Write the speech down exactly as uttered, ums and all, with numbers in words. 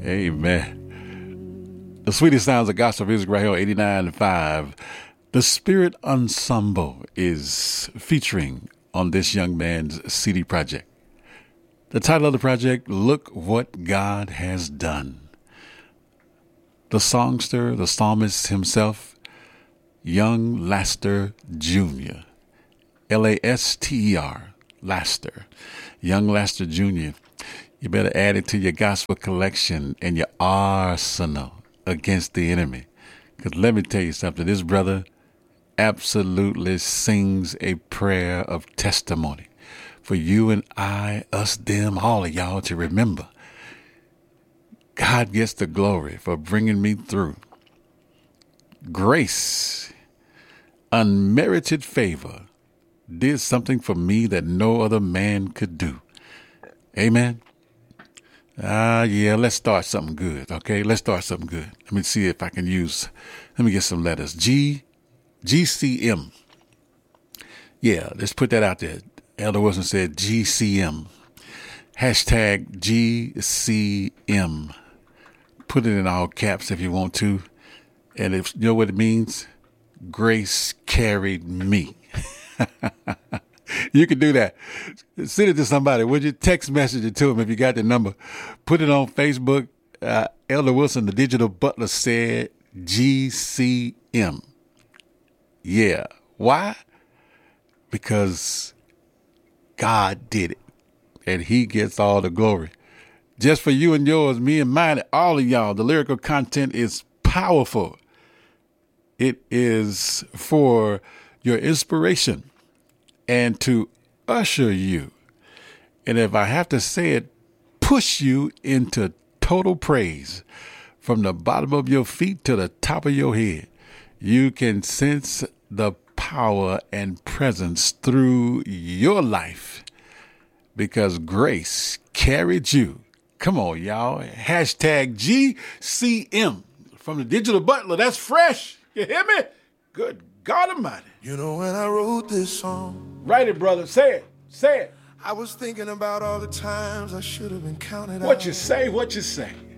Amen. The sweetest sounds of gospel music right here on eighty-nine point five. The Spirit Ensemble is featuring on this young man's C D project. The title of the project, Look What God Has Done. The songster, the psalmist himself, Young Laster Junior L A S T E R, Laster. Young Laster Junior You better add it to your gospel collection and your arsenal against the enemy. Because let me tell you something, this brother absolutely sings a prayer of testimony for you and I, us, them, all of y'all to remember. God gets the glory for bringing me through. Grace, unmerited favor, did something for me that no other man could do. Amen. Ah, uh, yeah, let's start something good, okay? Let's start something good. Let me see if I can use, let me get some letters. G, G C M. Yeah, let's put that out there. Elder Wilson said G C M. Hashtag G C M. Put it in all caps if you want to. And if you know what it means, grace carried me. You can do that. Send it to somebody. Would you text message it to them if you got the number? Put it on Facebook. Uh, Elder Wilson, the digital butler, said G C M. Yeah. Why? Because God did it. And he gets all the glory. Just for you and yours, me and mine, all of y'all, the lyrical content is powerful. It is for your inspiration and to usher you. And if I have to say it, push you into total praise from the bottom of your feet to the top of your head. You can sense the power and presence through your life because grace carried you. Come on, y'all. Hashtag G C M from the digital butler. That's fresh. You hear me? Good God Almighty. You know, when I wrote this song, write it, brother. Say it. Say it. I was thinking about all the times I should have been counted out. What you say, what you say.